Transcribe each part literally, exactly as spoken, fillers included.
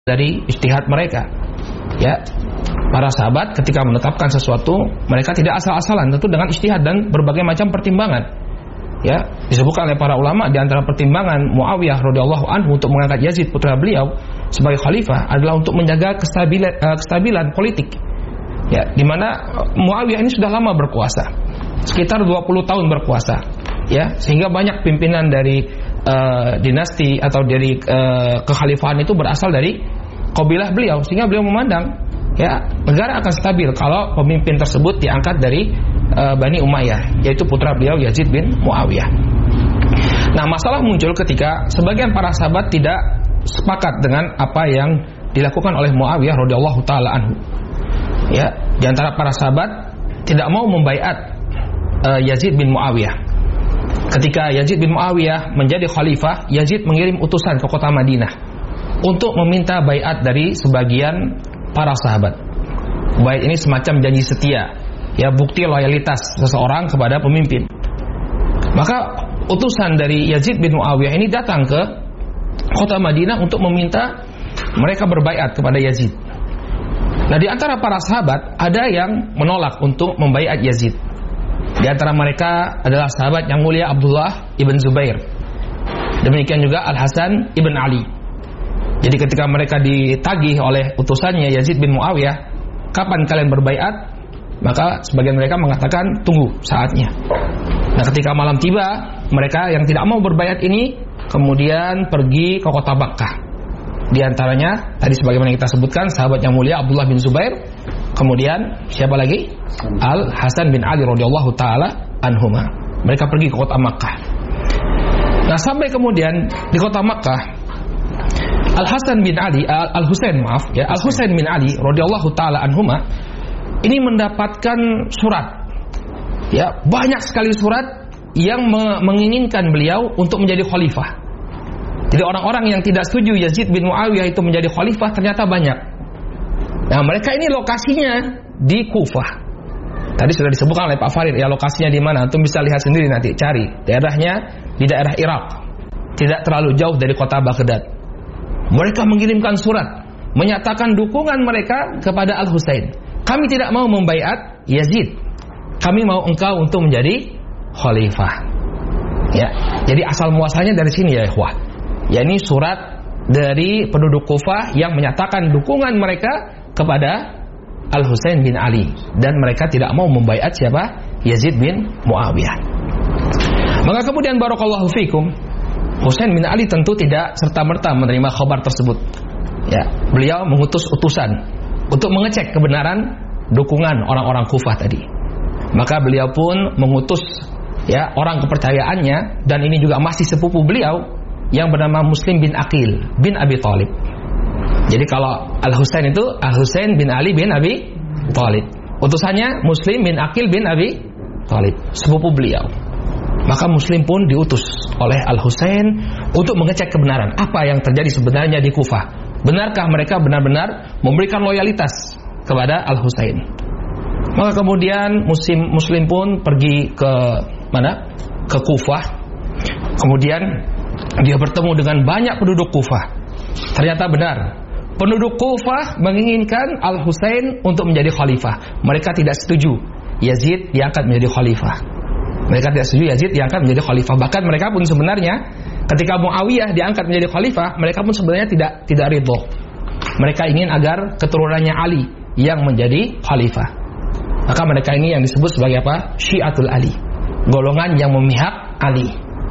dari ijtihad mereka. Ya, para sahabat ketika menetapkan sesuatu, mereka tidak asal-asalan, tentu dengan ijtihad dan berbagai macam pertimbangan. Ya, disebutkan oleh para ulama di antara pertimbangan Muawiyah radhiyallahu anhu untuk mengangkat Yazid putra beliau sebagai khalifah adalah untuk menjaga kestabilan, uh, kestabilan politik. Ya, di mana Muawiyah ini sudah lama berkuasa, sekitar dua puluh tahun berkuasa. Ya, sehingga banyak pimpinan dari uh, dinasti atau dari uh, kekhalifahan itu berasal dari kabilah beliau, sehingga beliau memandang ya negara akan stabil kalau pemimpin tersebut diangkat dari uh, Bani Umayyah, yaitu putra beliau Yazid bin Muawiyah. Nah, masalah muncul ketika sebagian para sahabat tidak sepakat dengan apa yang dilakukan oleh Muawiyah radhiyallahu taala anhu. Ya, di antara para sahabat tidak mau membaiat uh, Yazid bin Muawiyah. Ketika Yazid bin Muawiyah menjadi khalifah, Yazid mengirim utusan ke kota Madinah untuk meminta baiat dari sebagian para sahabat. Baiat ini semacam janji setia, ya, bukti loyalitas seseorang kepada pemimpin. Maka utusan dari Yazid bin Muawiyah ini datang ke kota Madinah untuk meminta mereka berbaiat kepada Yazid. Nah, di antara para sahabat ada yang menolak untuk membaiat Yazid. Di antara mereka adalah sahabat yang mulia Abdullah ibn Zubair. Demikian juga Al-Hasan ibn Ali. Jadi ketika mereka ditagih oleh utusannya Yazid bin Muawiyah, kapan kalian berbaiat? Maka sebagian mereka mengatakan tunggu saatnya. Nah, ketika malam tiba, mereka yang tidak mau berbaiat ini kemudian pergi ke kota Makkah. Di antaranya tadi sebagaimana kita sebutkan sahabat yang mulia Abdullah bin Zubair, kemudian siapa lagi? Al Hasan bin Ali radhiyallahu taala anhuma. Mereka pergi ke kota Makkah. Nah, sampai kemudian di kota Makkah, Al Hasan bin Ali, Al Husain maaf ya, Al Husain bin Ali radhiyallahu taala anhuma ini mendapatkan surat. Ya, banyak sekali surat yang me- menginginkan beliau untuk menjadi khalifah. Jadi orang-orang yang tidak setuju Yazid bin Muawiyah itu menjadi khalifah ternyata banyak. Nah, mereka ini lokasinya di Kufah. Tadi sudah disebutkan oleh Pak Farid, ya, lokasinya di mana? Antum bisa lihat sendiri nanti, cari. Daerahnya di daerah Irak. Tidak terlalu jauh dari kota Baghdad. Mereka mengirimkan surat menyatakan dukungan mereka kepada Al-Husain. Kami tidak mau membaiat Yazid. Kami mau engkau untuk menjadi khalifah. Ya, jadi asal muasalnya dari sini ya, ikhwah. Ya, ini surat dari penduduk Kufah yang menyatakan dukungan mereka kepada Al-Husain bin Ali, dan mereka tidak mau membaiat siapa? Yazid bin Muawiyah. Maka kemudian barakallahu fikum, Husain bin Ali tentu tidak serta-merta menerima kabar tersebut. Ya, beliau mengutus utusan untuk mengecek kebenaran dukungan orang-orang Kufah tadi. Maka beliau pun mengutus ya orang kepercayaannya, dan ini juga masih sepupu beliau yang bernama Muslim bin Aqil bin Abi Thalib. Jadi kalau Al-Husain itu Al-Husain bin Ali bin Abi Thalib. Utusannya Muslim bin Aqil bin Abi Thalib, sepupu beliau. Maka Muslim pun diutus oleh Al-Husain untuk mengecek kebenaran apa yang terjadi sebenarnya di Kufah. Benarkah mereka benar-benar memberikan loyalitas kepada Al-Husain? Maka kemudian Muslim Muslim pun pergi ke mana? Ke Kufah. Kemudian dia bertemu dengan banyak penduduk Kufah. Ternyata benar, penduduk Kufah menginginkan Al-Husain untuk menjadi khalifah. Mereka tidak setuju Yazid diangkat menjadi khalifah. Mereka tidak setuju Yazid diangkat menjadi khalifah. Bahkan mereka pun sebenarnya ketika Muawiyah diangkat menjadi khalifah, mereka pun sebenarnya tidak tidak ridho. Mereka ingin agar keturunannya Ali yang menjadi khalifah. Maka mereka ini yang disebut sebagai apa? Syiatul Ali, golongan yang memihak Ali.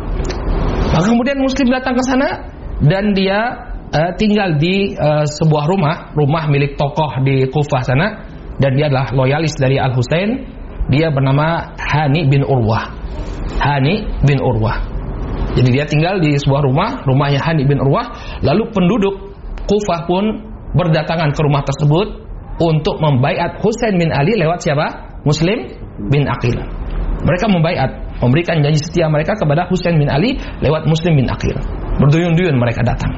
Maka kemudian Muslim datang ke sana, dan dia uh, tinggal di uh, sebuah rumah, rumah milik tokoh di Kufah sana, dan dia adalah loyalis dari Al-Husain. Dia bernama Hani bin Urwah. Hani bin Urwah. Jadi dia tinggal di sebuah rumah, rumahnya Hani bin Urwah. Lalu penduduk Kufah pun berdatangan ke rumah tersebut untuk membaiat Husain bin Ali lewat siapa? Muslim bin Aqil. Mereka membaiat, memberikan janji setia mereka kepada Husain bin Ali lewat Muslim bin Aqil. Berduyun-duyun mereka datang.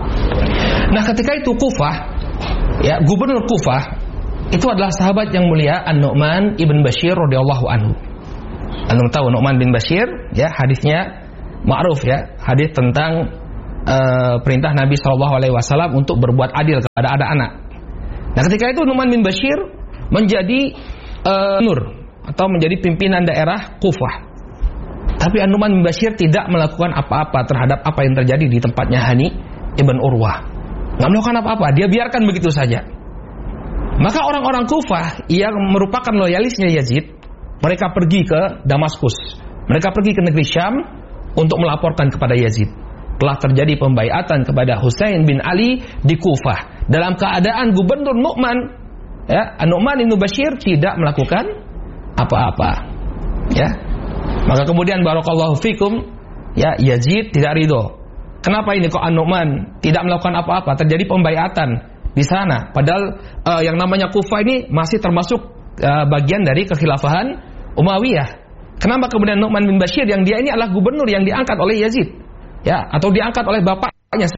Nah, ketika itu Kufah, ya, gubernur Kufah itu adalah sahabat yang mulia An-Nu'man ibn Bashir radhiyallahu anhu. Anda tahu Nu'man bin Bashir, ya, hadisnya ma'ruf ya, hadis tentang uh, perintah Nabi shallallahu alaihi wasallam untuk berbuat adil kepada anak-anak. Nah, ketika itu Nu'man bin Bashir menjadi uh, nur atau menjadi pimpinan daerah Kufah. Tapi Nu'man bin Bashir tidak melakukan apa-apa terhadap apa yang terjadi di tempatnya Hani ibn Urwah. Nggak melakukan apa-apa, dia biarkan begitu saja. Maka orang-orang Kufah yang merupakan loyalisnya Yazid, mereka pergi ke Damaskus. Mereka pergi ke negeri Syam untuk melaporkan kepada Yazid. Telah terjadi pembaiatan kepada Husain bin Ali di Kufah dalam keadaan gubernur Nu'man, ya, Nu'man bin Bashir tidak melakukan apa-apa. Ya. Maka kemudian barakallahu fikum, ya, Yazid tidak ridho. Kenapa ini kok An-Nu'man tidak melakukan apa-apa? Terjadi pembaiatan di sana. Padahal uh, yang namanya Kufah ini masih termasuk uh, bagian dari kekhilafahan Umayyah. Kenapa kemudian Nu'man bin Bashir yang dia ini adalah gubernur yang diangkat oleh Yazid, ya, atau diangkat oleh bapaknya?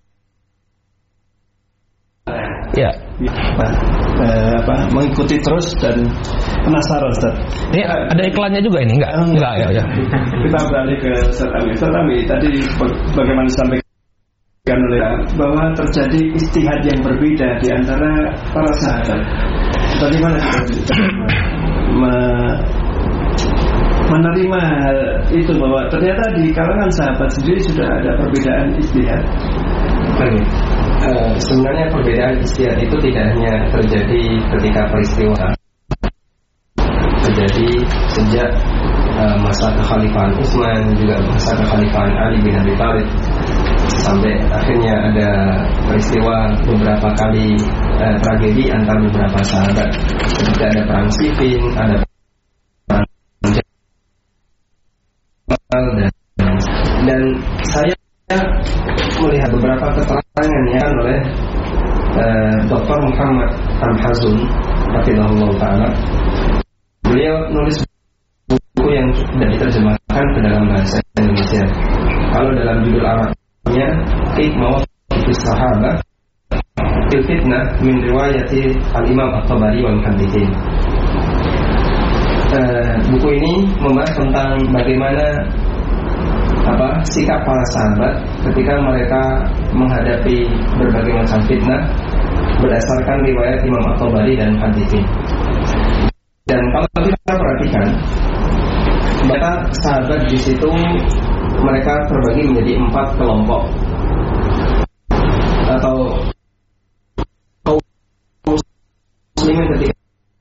Ya, uh, apa, mengikuti terus dan penasaran, Ustaz. Ini ada iklannya juga ini, enggak? Enggak, ya, ya. Kita beralih ke Ustaz Ami. Ustaz Ami, tadi bagaimana disampaikan oleh bahwa terjadi ijtihad yang berbeda di antara para sahabat. Bagaimana kita me- menerima hal itu, bahwa ternyata di kalangan sahabat sendiri sudah ada perbedaan ijtihad? Baik. Uh, sebenarnya perbedaan ijtihad itu tidak hanya terjadi ketika peristiwa terjadi sejak uh, masa kekhalifahan Utsman, juga masa kekhalifahan Ali bin Abi Thalib, sampai akhirnya ada peristiwa beberapa kali uh, tragedi antar beberapa sahabat, seperti ada perang Siffin, ada perang Jamal, dan, dan saya melihat beberapa keterangan yang oleh uh, Doktor Muhammad Al-Hazun rahimahullah ta'ala. Beliau nulis buku yang sudah diterjemahkan ke dalam bahasa Indonesia. Kalau dalam judul Arabnya Mawaqif Sahabah fil Fitnah min riwayati Al-Imam At-Tabari wal Muhadditsin. Uh, buku ini membahas tentang bagaimana apa sikap para sahabat ketika mereka menghadapi berbagai macam fitnah berdasarkan riwayat Imam At-Tabari dan Muhadditsin. Dan kalau kita perhatikan, data sahabat di situ mereka terbagi menjadi empat kelompok atau kaum muslimin ketika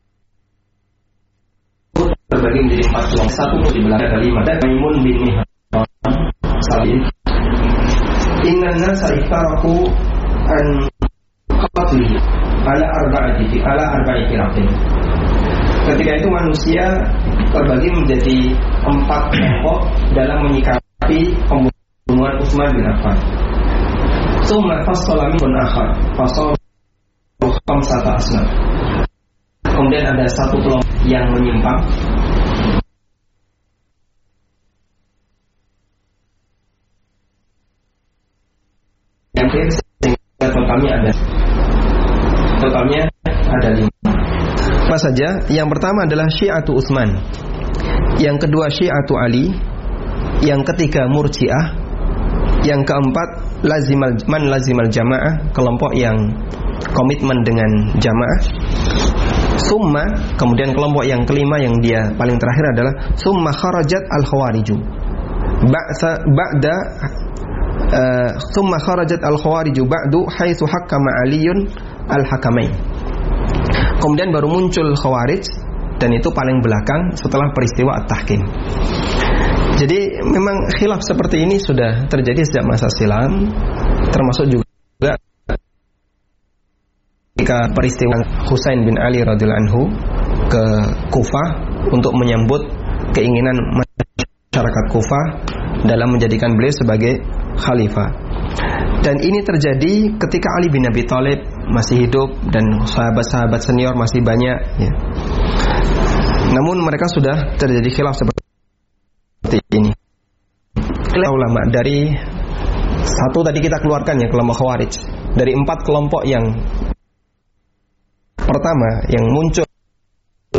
terbagi menjadi empat kelompok. Satu di belakang kalimat Maimun bin Mihran Salim, Inna nasa iftaraku an qatli ala arba'ati ala arba'ati rabbin. Ketika itu manusia terbagi menjadi empat kelompok dalam menyikapi pembunuhan Utsman bin Affan. Summa fasala min akhar fasal khamsata asnaf. Kemudian ada satu kelompok yang menyimpang, yang terakhir, sehingga totalnya ada totalnya ada lima. Apa saja? Yang pertama adalah Syi'atu Utsman, yang kedua Syi'atu Ali, yang ketiga Murji'ah, yang keempat lazimal man lazimal jamaah, kelompok yang komitmen dengan jamaah. Summa, kemudian kelompok yang kelima yang dia paling terakhir adalah summa kharajat al-khawariju. Ba'sa ba'da uh, summa kharajat al-khawariju ba'du haitsu hakkama Aliyun al-hakamain. Kemudian baru muncul Khawarij, dan itu paling belakang setelah peristiwa At-Tahkim. Jadi memang khilaf seperti ini sudah terjadi sejak masa silam, termasuk juga ketika peristiwa Husain bin Ali radhiyallahu anhu ke Kufah untuk menyambut keinginan masyarakat Kufah dalam menjadikan beliau sebagai khalifah. Dan ini terjadi ketika Ali bin Abi Thalib masih hidup dan sahabat-sahabat senior masih banyak, ya. Namun mereka sudah terjadi khilaf seperti ini. Ulama dari satu tadi kita keluarkan ya, kelompok Khawarij. Dari empat kelompok yang pertama yang muncul